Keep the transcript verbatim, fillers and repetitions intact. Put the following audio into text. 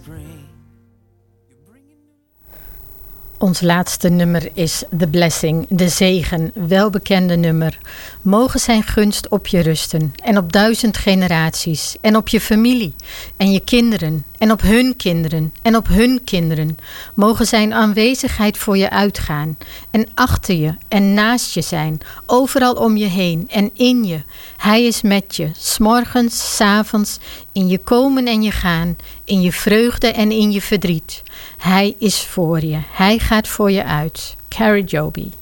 Ons laatste nummer is The Blessing, de zegen, welbekende nummer. Mogen zijn gunst op je rusten en op duizend generaties en op je familie en je kinderen en op hun kinderen en op hun kinderen. Mogen zijn aanwezigheid voor je uitgaan en achter je en naast je zijn, overal om je heen en in je. Hij is met je, 's morgens, 's avonds, in je komen en je gaan, in je vreugde en in je verdriet. Hij is voor je, hij gaat voor je uit. Carrie Joby.